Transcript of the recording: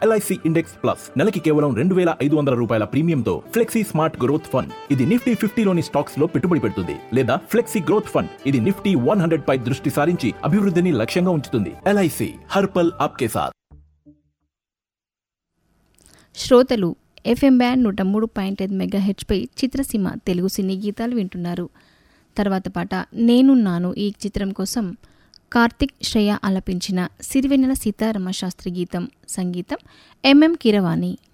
LIC index plus నెలకి కేవలం 2,500 రూపాయల ప్రీమియంతో ఫ్లెక్సీ స్మార్ట్ గ్రోత్ ఫండ్. ఇది నిఫ్టీ 50లోని స్టాక్స్ లో పెట్టుబడి పెడుతుంది. లేదా ఫ్లెక్సీ గ్రోత్ ఫండ్. ఇది నిఫ్టీ 100 పై దృష్టి సారించి అభివృద్ధిని లక్ష్యంగా ఉంచుతుంది. ఎల్ఐసి హర్పల్ ఆప్కే సాథ్. శ్రోతలు ఎఫ్ఎం బ్యాండ్ 103.5 మెగాహెచ్ పై చిత్రసీమ తెలుగు సినీ గీతాలు వింటున్నారు. తర్వాత పాట నేనున్నాను ఈ చిత్రం కోసం కార్తిక్ శ్రేయ ఆలపించిన సిరివెన్నెల సీతారామ శాస్త్రి గీతం. సంగీతం ఎంఎం కీరవాణి.